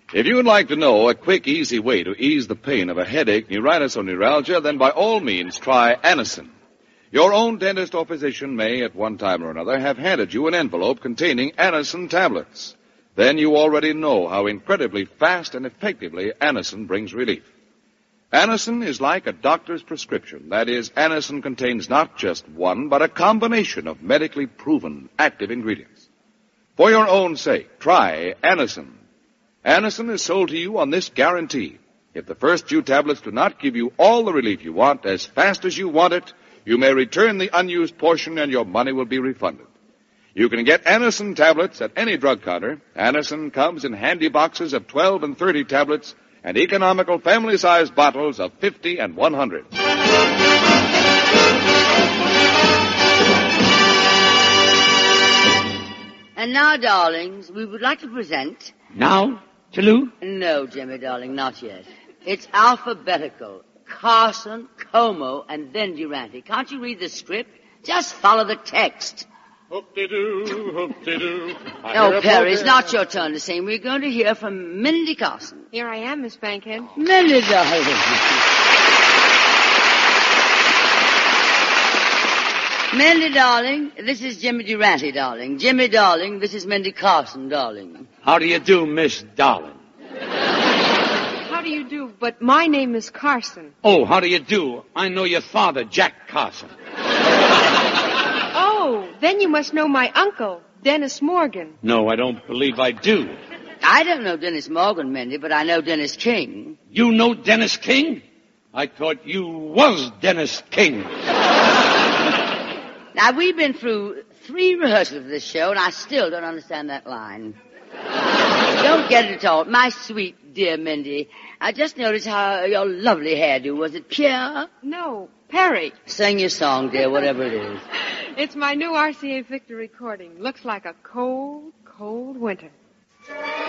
If you would like to know a quick, easy way to ease the pain of a headache, neuritis, or neuralgia, then by all means try Anacin. Your own dentist or physician may, at one time or another, have handed you an envelope containing Anacin tablets. Then you already know how incredibly fast and effectively Anacin brings relief. Anacin is like a doctor's prescription. That is, Anacin contains not just one, but a combination of medically proven active ingredients. For your own sake, try Anacin. Anacin is sold to you on this guarantee. If the first few tablets do not give you all the relief you want as fast as you want it, you may return the unused portion and your money will be refunded. You can get Anacin tablets at any drug counter. Anacin comes in handy boxes of 12 and 30 tablets and economical family-sized bottles of 50 and 100. And now, darlings, we would like to present... Now, Toulouse? No, Jimmy, darling, not yet. It's alphabetical. Carson, Como, and then Durante. Can't you read the script? Just follow the text. Hoop-de-doo, hoop-de-doo. No, Perry, it's not your turn to sing. We're going to hear from Mindy Carson. Here I am, Miss Bankhead. Mindy, darling. Mindy, darling, this is Jimmy Durante, darling. Jimmy, darling, this is Mindy Carson, darling. How do you do, Miss Darling? How do you do? But my name is Carson. Oh, how do you do? I know your father, Jack Carson. Oh, then you must know my uncle, Dennis Morgan. No, I don't believe I do. I don't know Dennis Morgan, Mindy, but I know Dennis King. You know Dennis King? I thought you was Dennis King. Now, we've been through 3 rehearsals of this show, and I still don't understand that line. Don't get it at all. My sweet, dear Mindy, I just noticed how your lovely hairdo. Was it Pierre? No, Perry. Sing your song, dear, whatever it is. It's my new RCA Victor recording. Looks like a cold, cold winter.